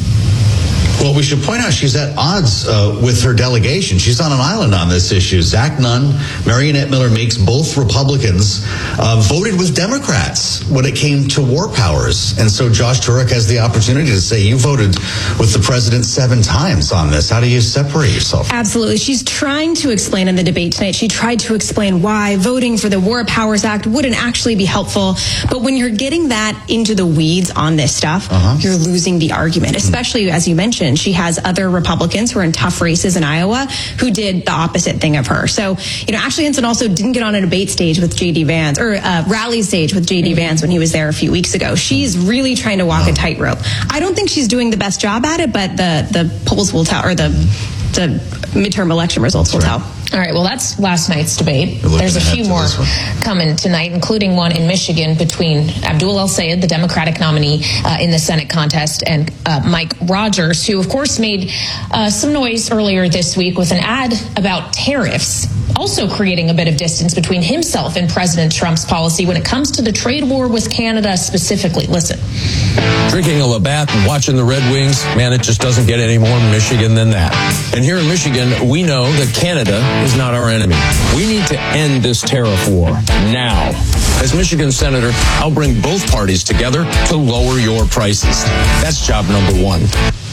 Well, we should point out she's at odds uh, with her delegation. She's on an island on this issue. Zach Nunn, Marionette Miller Meeks, both Republicans, uh, voted with Democrats when it came to war powers. And so Josh Turek has the opportunity to say, you voted with the president seven times on this. How do you separate yourself? Absolutely. She's trying to explain in the debate tonight. She tried to explain why voting for the War Powers Act wouldn't actually be helpful. But when you're getting that into the weeds on this stuff, uh-huh. you're losing the argument, especially mm-hmm. as you mentioned. She has other Republicans who are in tough races in Iowa who did the opposite thing of her. So, you know, Ashley Hinson also didn't get on a debate stage with J D Vance or a rally stage with J D Vance when he was there a few weeks ago. She's really trying to walk a tightrope. I don't think she's doing the best job at it, but the, the polls will tell, or the the midterm election results will tell. All right, well, that's last night's debate. We're There's a looking few ahead more to this one. coming tonight, including one in Michigan between Abdul El-Sayed, the Democratic nominee uh, in the Senate contest, and uh, Mike Rogers, who, of course, made uh, some noise earlier this week with an ad about tariffs, also creating a bit of distance between himself and President Trump's policy when it comes to the trade war with Canada specifically. Listen. Drinking a Labatt and watching the Red Wings, man, it just doesn't get any more Michigan than that. And here in Michigan, we know that Canada is not our enemy. We need to end this tariff war now. As Michigan Senator, I'll bring both parties together to lower your prices. That's job number one.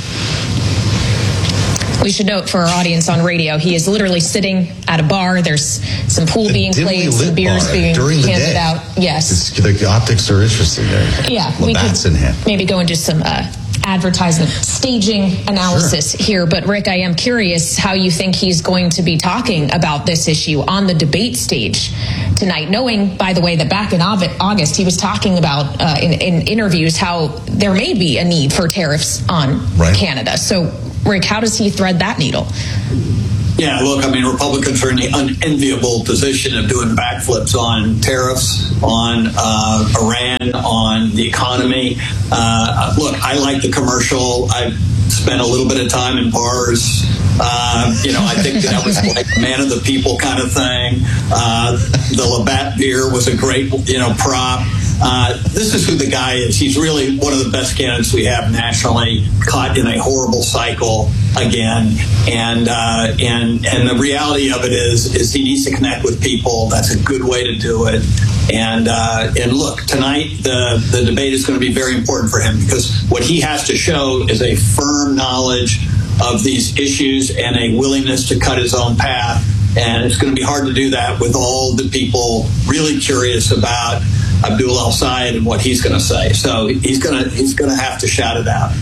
We should note for our audience on radio, he is literally sitting at a bar. There's some pool being played, some beers being during the handed day. out. Yes. It's, the optics are interesting there. Yeah. We Labatt's could in hand. maybe go into some uh, advertisement staging analysis sure. here. But Rick, I am curious how you think he's going to be talking about this issue on the debate stage tonight, knowing, by the way, that back in August he was talking about uh, in, in interviews how there may be a need for tariffs on right. Canada. So, Rick, how does he thread that needle? Yeah, look, I mean, Republicans are in the unenviable position of doing backflips on tariffs, on uh, Iran, on the economy. Uh, look, I like the commercial. I spent a little bit of time in bars. Uh, you know, I think that was like a man of the people kind of thing. Uh, the Labatt beer was a great, you know, prop. Uh, this is who the guy is. He's really one of the best candidates we have nationally, caught in a horrible cycle again. And uh, and and the reality of it is, is he needs to connect with people. That's a good way to do it. And uh, and look, tonight the, the debate is going to be very important for him because what he has to show is a firm knowledge of these issues and a willingness to cut his own path. And it's going to be hard to do that with all the people really curious about Abdul El-Sayed and what he's going to say. So he's going to he's going to have to shout it out.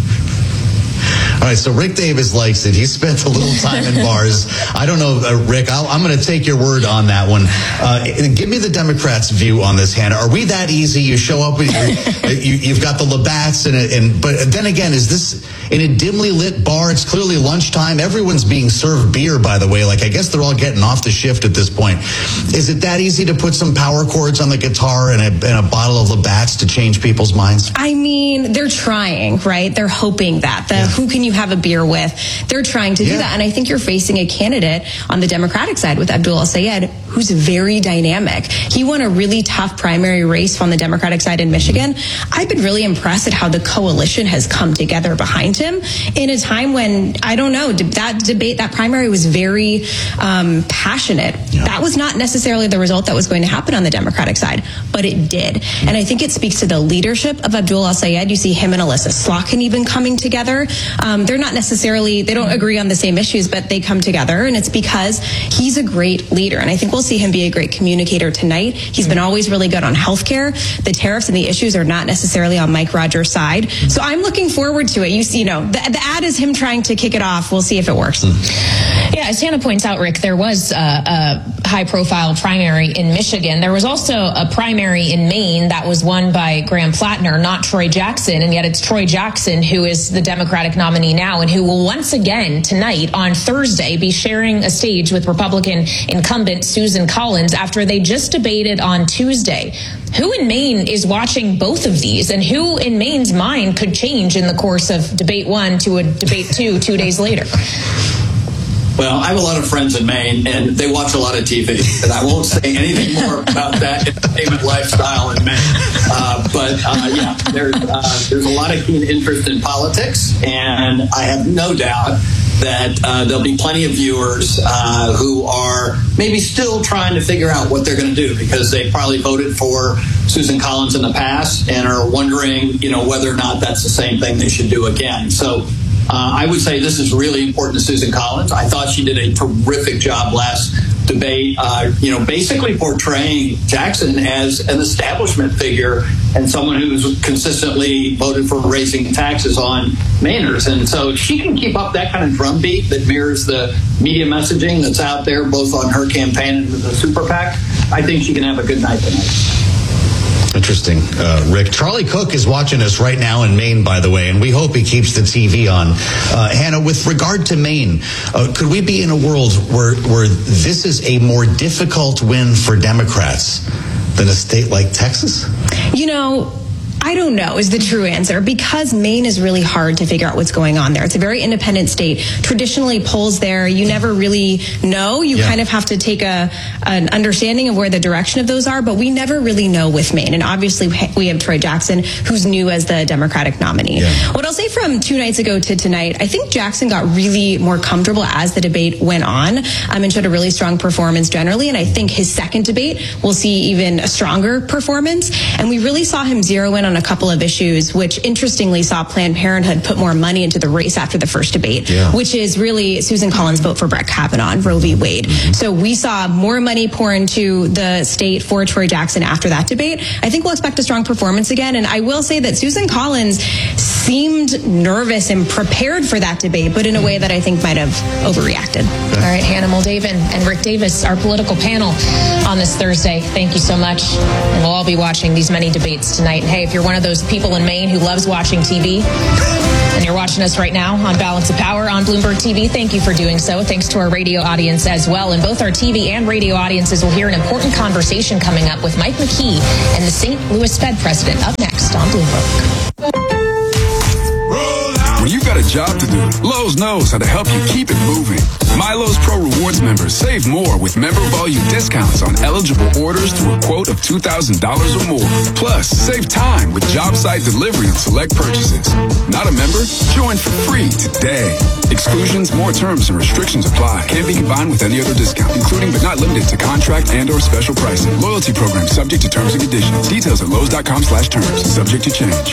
All right, so Rick Davis likes it. He spent a little time in bars. I don't know, uh, Rick, I'll, I'm going to take your word on that one. Uh, give me the Democrats' view on this, Hannah. Are we that easy? You show up, with your, you, you've got the Labatts, and, and but then again, is this in a dimly lit bar? It's clearly lunchtime. Everyone's being served beer, by the way. Like, I guess they're all getting off the shift at this point. Is it that easy to put some power chords on the guitar and a, and a bottle of Labatt's to change people's minds? I mean, they're trying, right? They're hoping that. The Yeah. who can you have a beer with? They're trying to do Yeah. that. And I think you're facing a candidate on the Democratic side with Abdul El-Sayed, who's very dynamic. He won a really tough primary race on the Democratic side in Michigan. I've been really impressed at how the coalition has come together behind him in a time when, I don't know, that debate, that primary was very um, passionate. Yeah. That was not necessarily the result that was going to happen on the Democratic side, but it did. And I think it speaks to the leadership of Abdul El-Sayed. You see him and Alyssa Slotkin even coming together. Um, they're not necessarily, they don't agree on the same issues, but they come together, and it's because he's a great leader. And I think we'll see him be a great communicator tonight. He's been always really good on healthcare. The tariffs and the issues are not necessarily on Mike Rogers' side. So I'm looking forward to it. You see, you know, the, the ad is him trying to kick it off. We'll see if it works. Yeah, as Hannah points out, Rick, there was a, a high-profile primary in Michigan. There was also a primary in Maine that was won by Graham Plattner, not Troy Jackson, and yet it's Troy Jackson who is the Democratic nominee now and who will once again tonight on Thursday be sharing a stage with Republican incumbent Susan Collins after they just debated on Tuesday. Who in Maine is watching both of these, and who in Maine's mind could change in the course of debate one to a debate two two days later? Well, I have a lot of friends in Maine, and they watch a lot of T V, and I won't say anything more about that entertainment lifestyle in Maine. Uh, but uh, yeah, there's uh, there's a lot of keen interest in politics, and I have no doubt that uh, there'll be plenty of viewers uh, who are maybe still trying to figure out what they're going to do because they probably voted for Susan Collins in the past and are wondering, you know, whether or not that's the same thing they should do again. So. Uh, I would say this is really important to Susan Collins. I thought she did a terrific job last debate, uh, you know, basically portraying Jackson as an establishment figure and someone who's consistently voted for raising taxes on Mainers. And so if she can keep up that kind of drumbeat that mirrors the media messaging that's out there, both on her campaign and the Super PAC, I think she can have a good night tonight. Interesting. Uh, Rick, Charlie Cook is watching us right now in Maine, by the way, and we hope he keeps the T V on. Uh, Hannah, with regard to Maine, uh, could we be in a world where, where this is a more difficult win for Democrats than a state like Texas? You know, I don't know is the true answer, because Maine is really hard to figure out what's going on there. It's a very independent state. Traditionally, polls there, you never really know. You yeah. kind of have to take a an understanding of where the direction of those are, but we never really know with Maine. And obviously, we have Troy Jackson, who's new as the Democratic nominee. Yeah. What I'll say from two nights ago to tonight, I think Jackson got really more comfortable as the debate went on um, and showed a really strong performance generally. And I think his second debate, we'll see even a stronger performance. And we really saw him zero in on a couple of issues, which interestingly saw Planned Parenthood put more money into the race after the first debate, yeah. which is really Susan Collins' vote for Brett Kavanaugh and Roe v. Wade. Mm-hmm. So we saw more money pour into the state for Troy Jackson after that debate. I think we'll expect a strong performance again. And I will say that Susan Collins seemed nervous and prepared for that debate, but in a way that I think might have overreacted. All right, Hannah Moldaven and Rick Davis, our political panel on this Thursday. Thank you so much. And we'll all be watching these many debates tonight. And hey, if you're one of those people in Maine who loves watching T V, and you're watching us right now on Balance of Power on Bloomberg T V, thank you for doing so. Thanks to our radio audience as well. And both our T V and radio audiences will hear an important conversation coming up with Mike McKee and the Saint Louis Fed president up next on Bloomberg. When you've got a job to do, Lowe's knows how to help you keep it moving. My Lowe's Pro Rewards members save more with member volume discounts on eligible orders through a quote of two thousand dollars or more. Plus, save time with job site delivery on select purchases. Not a member? Join for free today. Exclusions, more terms, and restrictions apply. Can't be combined with any other discount, including but not limited to contract and or special pricing. Loyalty program subject to terms and conditions. Details at Lowe's.com slash terms. Subject to change.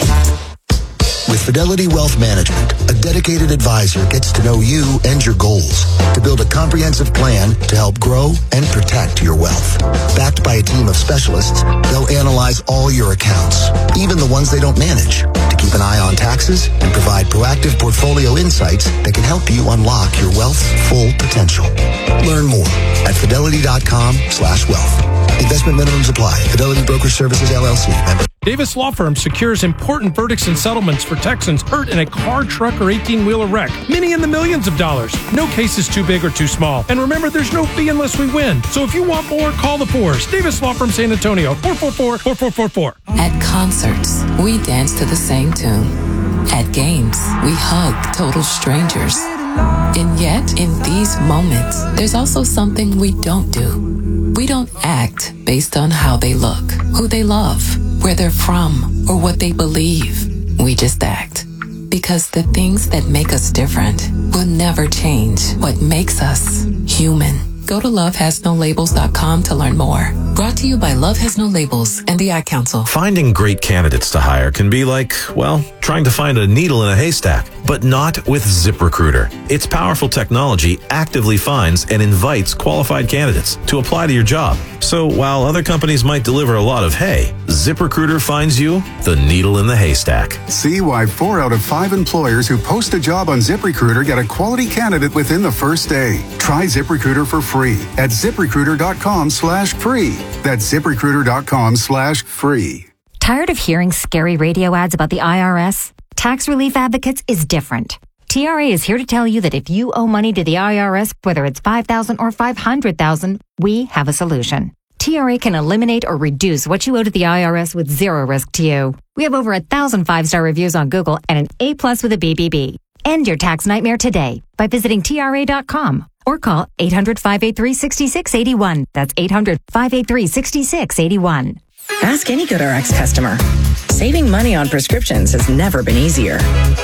With Fidelity Wealth Management, a dedicated advisor gets to know you and your goals to build a comprehensive plan to help grow and protect your wealth. Backed by a team of specialists, they'll analyze all your accounts, even the ones they don't manage, to keep an eye on taxes and provide proactive portfolio insights that can help you unlock your wealth's full potential. Learn more at fidelity.com slash wealth. Investment minimums apply. Fidelity Broker Services, L L C. Member. Davis Law Firm secures important verdicts and settlements for Texans hurt in a car, truck, or eighteen-wheeler wreck. Many in the millions of dollars. No case is too big or too small. And remember, there's no fee unless we win. So if you want more, call the Fours. Davis Law Firm, San Antonio, four four four, four four four four. At concerts, we dance to the same tune. At games, we hug total strangers. And yet, in these moments, there's also something we don't do. We don't act based on how they look, who they love, where they're from, or what they believe. We just act. Because the things that make us different will never change what makes us human. Go to love has no labels dot com to learn more. Brought to you by Love Has No Labels and the Ad Council. Finding great candidates to hire can be like, well, trying to find a needle in a haystack, but not with ZipRecruiter. Its powerful technology actively finds and invites qualified candidates to apply to your job. So while other companies might deliver a lot of hay, ZipRecruiter finds you the needle in the haystack. See why four out of five employers who post a job on ZipRecruiter get a quality candidate within the first day. Try ZipRecruiter for free at ZipRecruiter.com slash free. That's ZipRecruiter.com slash free. Tired of hearing scary radio ads about the I R S? Tax Relief Advocates is different. T R A is here to tell you that if you owe money to the I R S, whether it's five thousand dollars or five hundred thousand dollars, we have a solution. T R A can eliminate or reduce what you owe to the I R S with zero risk to you. We have over a thousand five-star reviews on Google and an A plus with a B B B. End your tax nightmare today by visiting T R A dot com or call eight hundred, five eight three, six six eight one. That's eight hundred, five eight three, six six eight one. Ask any GoodRx customer. Saving money on prescriptions has never been easier.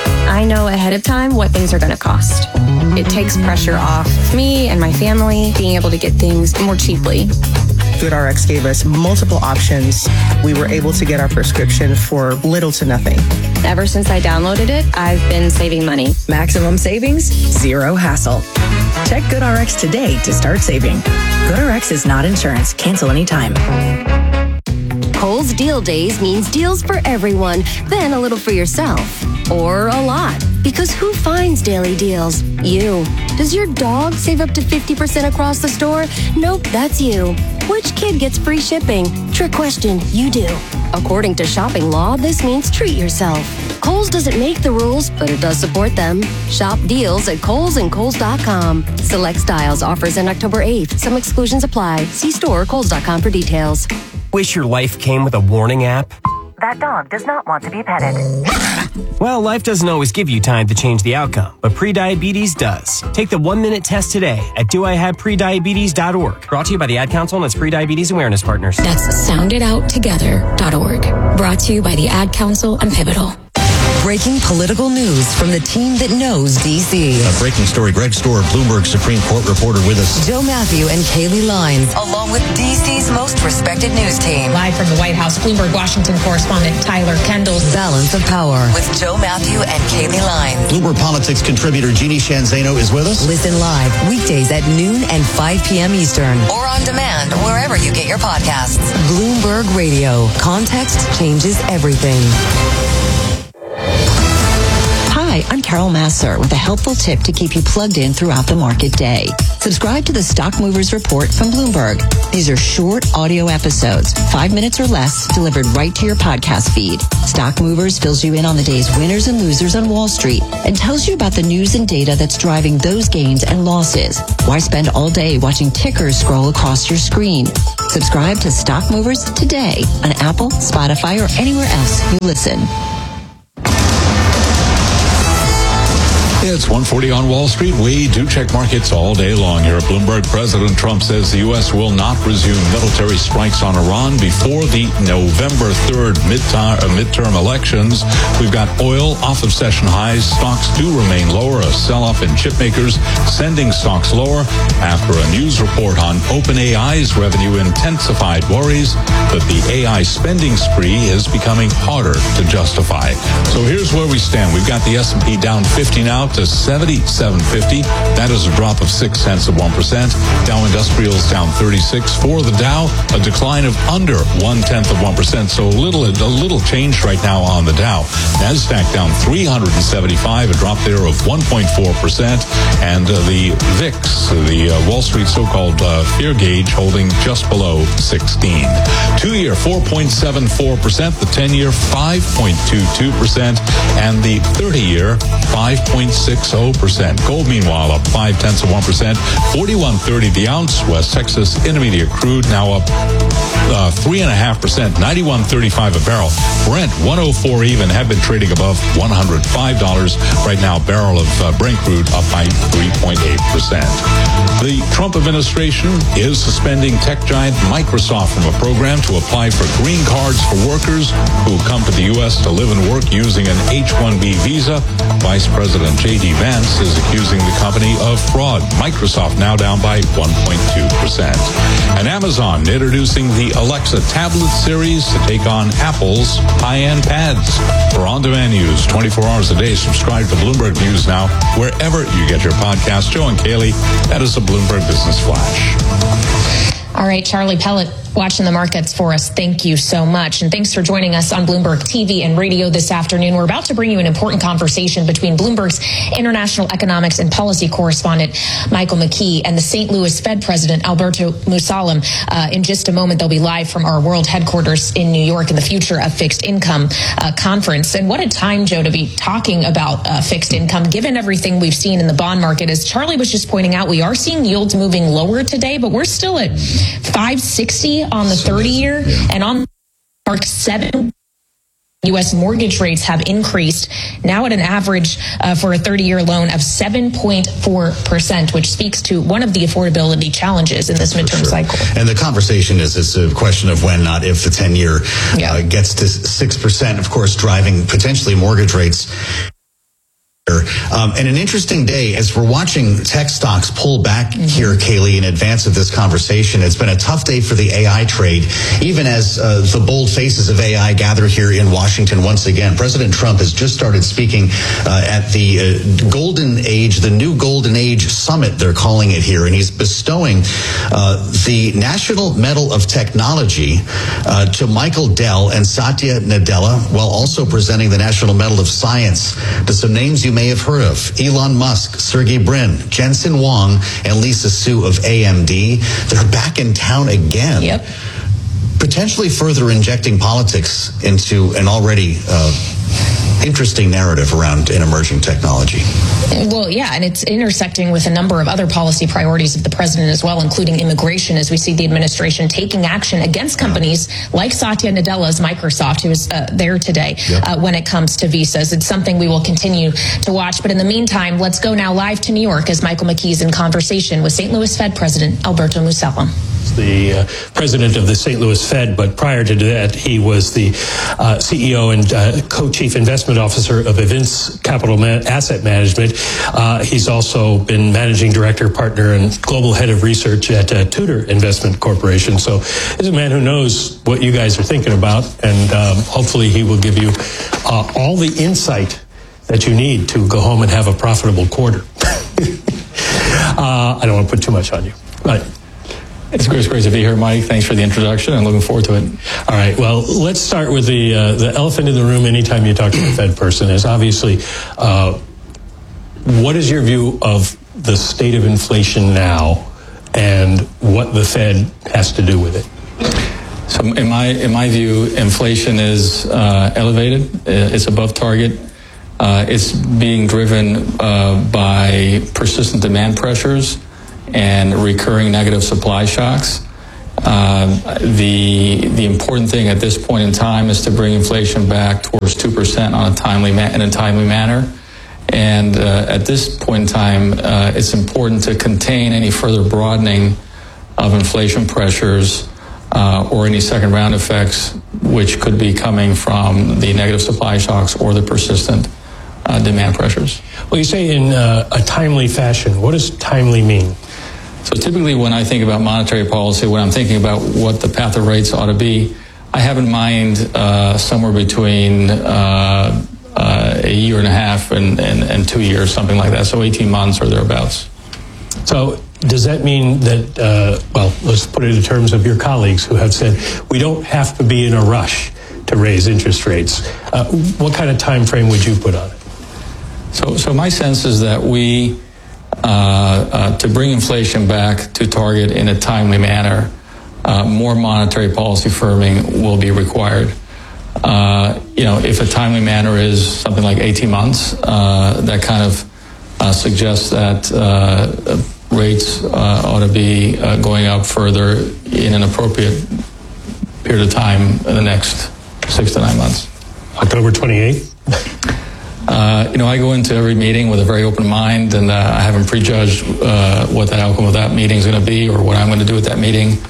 I know ahead of time what things are going to cost. It takes pressure off me and my family being able to get things more cheaply. GoodRx gave us multiple options. We were able to get our prescription for little to nothing. Ever since I downloaded it, I've been saving money. Maximum savings, zero hassle. Check GoodRx today to start saving. GoodRx is not insurance. Cancel anytime. Kohl's Deal Days means deals for everyone, then a little for yourself. Or a lot. Because who finds daily deals? You. Does your dog save up to fifty percent across the store? Nope, that's you. Which kid gets free shipping? Trick question, you do. According to shopping law, this means treat yourself. Kohl's doesn't make the rules, but it does support them. Shop deals at Kohl's and Kohl's dot com. Select styles offers in October eighth. Some exclusions apply. See store or Kohl's dot com for details. Wish your life came with a warning app? That dog does not want to be petted. Well, life doesn't always give you time to change the outcome, but prediabetes does. Take the one-minute test today at do I have prediabetes dot org. Brought to you by the Ad Council and its Prediabetes Awareness Partners. That's sound it out together dot org. Brought to you by the Ad Council and Pivotal. Breaking political news from the team that knows D C. A breaking story. Greg Storer, Bloomberg Supreme Court reporter with us. Joe Matthew and Kaylee Lines, along with D C's most respected news team. Live from the White House, Bloomberg Washington correspondent Tyler Kendall. Balance of Power with Joe Matthew and Kaylee Lines. Bloomberg Politics contributor Jeannie Shanzano is with us. Listen live weekdays at noon and five p.m. Eastern. Or on demand wherever you get your podcasts. Bloomberg Radio. Context changes everything. Hi, I'm Carol Massar with a helpful tip to keep you plugged in throughout the market day. Subscribe to the Stock Movers Report from Bloomberg. These are short audio episodes, five minutes or less, delivered right to your podcast feed. Stock Movers fills you in on the day's winners and losers on Wall Street and tells you about the news and data that's driving those gains and losses. Why spend all day watching tickers scroll across your screen? Subscribe to Stock Movers today on Apple, Spotify, or anywhere else you listen. It's one forty on Wall Street. We do check markets all day long here at Bloomberg. President Trump says the U S will not resume military strikes on Iran before the November third midterm, uh, midterm elections. We've got oil off of session highs. Stocks do remain lower. A sell-off in chip makers sending stocks lower after a news report on OpenAI's revenue intensified worries that the A I spending spree is becoming harder to justify. So here's where we stand. We've got the S and P down fifty now to seventy-seven fifty. That is a drop of six tenths of one percent. Dow Industrials down thirty-six. For the Dow, a decline of under one tenth of one percent. So a little, a little change right now on the Dow. Nasdaq down three hundred seventy-five, a drop there of one point four percent. And uh, the V I X, the uh, Wall Street so-called uh, fear gauge, holding just below sixteen. Two-year four point seven four percent. The ten-year five point two two percent. And the thirty-year five point six zero percent. Gold, meanwhile, up five tenths of one percent. forty-one thirty the ounce. West Texas Intermediate crude now up uh, three and a half percent. ninety-one thirty-five a barrel. Brent one oh four even. Have been trading above one hundred five dollars. Right now, barrel of uh, Brent crude up by three point eight percent. The Trump administration is suspending tech giant Microsoft from a program to apply for green cards for workers who come to the U S to live and work using an H one B visa. Vice President J D Vance is accusing the company of fraud. Microsoft now down by one point two percent. And Amazon introducing the Alexa tablet series to take on Apple's high-end pads. For on-demand news twenty-four hours a day, subscribe to Bloomberg News now wherever you get your podcast. Joe and Kaylee, that is a Bloomberg Business Flash. All right, Charlie Pellet watching the markets for us. Thank you so much. And thanks for joining us on Bloomberg T V and radio this afternoon. We're about to bring you an important conversation between Bloomberg's international economics and policy correspondent, Michael McKee, and the Saint Louis Fed President, Alberto Musalem. Uh, in just a moment, they'll be live from our world headquarters in New York in the Future of Fixed Income uh, conference. And what a time, Joe, to be talking about uh, fixed income, given everything we've seen in the bond market. As Charlie was just pointing out, we are seeing yields moving lower today, but we're still at five sixty on the thirty-year, and on mark seven. U S mortgage rates have increased, now at an average uh, for a thirty-year loan of seven point four percent, which speaks to one of the affordability challenges in this midterm sure. cycle. And the conversation is it's a question of when, not if, the ten-year yeah. uh, gets to six percent, of course, driving potentially mortgage rates Um, and an interesting day as we're watching tech stocks pull back mm-hmm. here, Kaylee, in advance of this conversation. It's been a tough day for the A I trade, even as uh, the bold faces of A I gather here in Washington once again. President Trump has just started speaking uh, at the uh, Golden Age, the new Golden Age Summit, they're calling it here, and he's bestowing uh, the National Medal of Technology uh, to Michael Dell and Satya Nadella, while also presenting the National Medal of Science to some names you may have heard of: Elon Musk, Sergey Brin, Jensen Huang, and Lisa Su of A M D. They're back in town again. Yep. Potentially further injecting politics into an already uh, interesting narrative around an emerging technology. Well, yeah, and it's intersecting with a number of other policy priorities of the president as well, including immigration, as we see the administration taking action against companies like Satya Nadella's Microsoft, who is uh, there today, yep. uh, when it comes to visas. It's something we will continue to watch. But in the meantime, let's go now live to New York as Michael McKee's in conversation with Saint Louis Fed President Alberto Musella. The uh, president of the Saint Louis Fed, but prior to that, he was the uh, C E O and uh, co-chief investment officer of Events Capital Man- Asset Management. Uh, he's also been managing director, partner, and global head of research at uh, Tudor Investment Corporation. So he's a man who knows what you guys are thinking about, and um, hopefully he will give you uh, all the insight that you need to go home and have a profitable quarter. uh, I don't want to put too much on you, but it's great, great to be here, Mike. Thanks for the introduction. I'm looking forward to it. All right. Well, let's start with the uh, the elephant in the room. Anytime you talk to a Fed person, is obviously uh, what is your view of the state of inflation now, and what the Fed has to do with it? So, in my in my view, inflation is uh, elevated. It's above target. Uh, it's being driven uh, by persistent demand pressures and recurring negative supply shocks. Uh, the the important thing at this point in time is to bring inflation back towards two percent on a timely ma- in a timely manner. And uh, at this point in time, uh, it's important to contain any further broadening of inflation pressures uh, or any second round effects, which could be coming from the negative supply shocks or the persistent uh, demand pressures. Well, you say in uh, a timely fashion. What does timely mean? So typically when I think about monetary policy, when I'm thinking about what the path of rates ought to be, I have in mind uh, somewhere between uh, uh, a year and a half and, and, and two years, something like that. So eighteen months or thereabouts. So does that mean that, uh, well, let's put it in terms of your colleagues who have said we don't have to be in a rush to raise interest rates. Uh, what kind of time frame would you put on it? So, so my sense is that we, Uh, uh, to bring inflation back to target in a timely manner, uh, more monetary policy firming will be required. Uh, you know, if a timely manner is something like eighteen months, uh, that kind of uh, suggests that uh, rates uh, ought to be uh, going up further in an appropriate period of time in the next six to nine months. October twenty-eighth? Uh, you know, I go into every meeting with a very open mind, and uh, I haven't prejudged uh, what the outcome of that meeting is going to be or what I'm going to do at that meeting.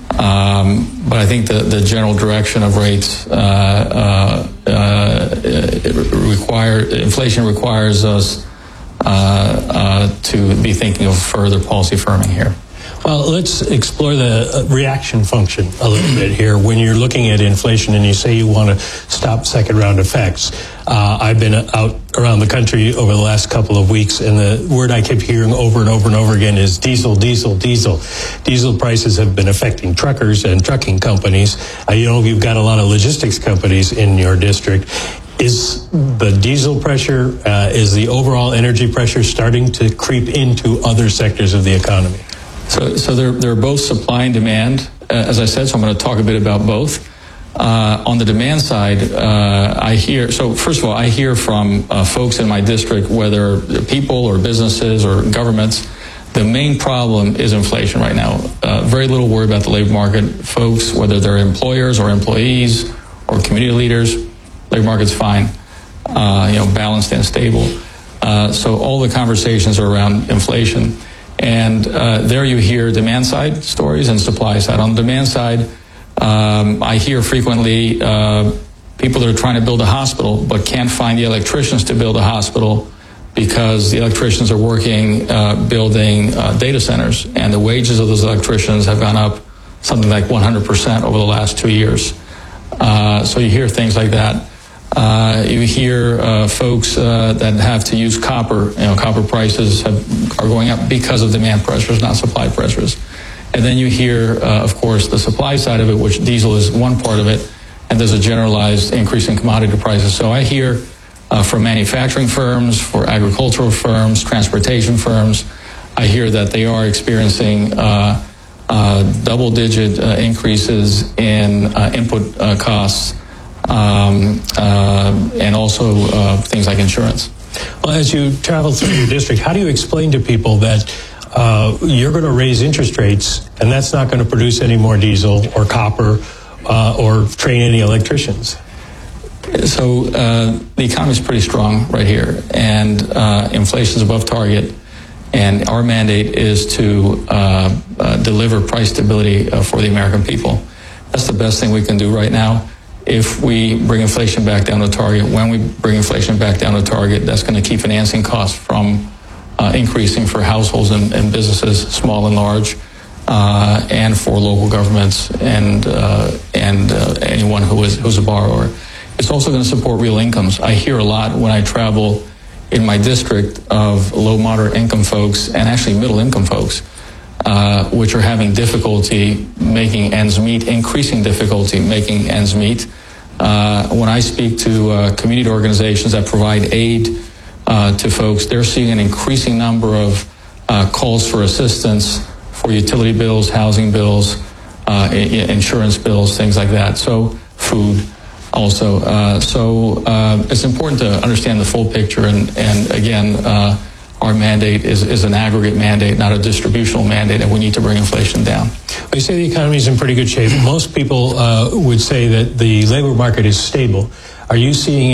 Um, but I think the, the general direction of rates uh, uh, uh, it require inflation requires us uh, uh, to be thinking of further policy firming here. Well, let's explore the reaction function a little bit here. When you're looking at inflation and you say you want to stop second round effects, uh, I've been out around the country over the last couple of weeks, and the word I kept hearing over and over and over again is diesel, diesel, diesel. Diesel prices have been affecting truckers and trucking companies. Uh, you know, you've got a lot of logistics companies in your district. Is the diesel pressure, uh, is the overall energy pressure starting to creep into other sectors of the economy? So, so they're, they're both supply and demand, uh, as I said, so I'm going to talk a bit about both. Uh, on the demand side, uh, I hear, so first of all, I hear from uh, folks in my district, whether people or businesses or governments, the main problem is inflation right now. Uh, very little worry about the labor market. Folks, whether they're employers or employees or community leaders, labor market's fine, uh, you know, balanced and stable. Uh, so all the conversations are around inflation. And uh, there you hear demand side stories and supply side. On the demand side, um, I hear frequently uh, people that are trying to build a hospital but can't find the electricians to build a hospital because the electricians are working, uh, building uh, data centers, and the wages of those electricians have gone up something like one hundred percent over the last two years. Uh, so you hear things like that. Uh, you hear uh, folks uh, that have to use copper. You know, copper prices have, are going up because of demand pressures, not supply pressures. And then you hear, uh, of course, the supply side of it, which diesel is one part of it, and there's a generalized increase in commodity prices. So I hear uh, from manufacturing firms, for agricultural firms, transportation firms, I hear that they are experiencing uh, uh, double-digit uh, increases in uh, input uh, costs, um, uh, and also uh, things like insurance. Well, as you travel through your district, how do you explain to people that uh, you're going to raise interest rates and that's not going to produce any more diesel or copper uh, or train any electricians? So uh, the economy is pretty strong right here, and uh, inflation is above target, and our mandate is to uh, uh, deliver price stability uh, for the American people. That's the best thing we can do right now. If we bring inflation back down to target, when we bring inflation back down to target, that's going to keep financing costs from uh, increasing for households and, and businesses, small and large, uh, and for local governments and uh, and uh, anyone who is who's a borrower. It's also going to support real incomes. I hear a lot when I travel in my district of low, moderate income folks and actually middle income folks, uh, which are having difficulty making ends meet, increasing difficulty making ends meet. Uh, when I speak to uh, community organizations that provide aid uh, to folks, they're seeing an increasing number of uh, calls for assistance for utility bills, housing bills, uh, I- insurance bills, things like that. So food. Also, uh, so uh, it's important to understand the full picture, and, and again, uh, our mandate is, is an aggregate mandate, not a distributional mandate, and we need to bring inflation down. Well, you say the economy is in pretty good shape. Most people uh, would say that the labor market is stable. Are you seeing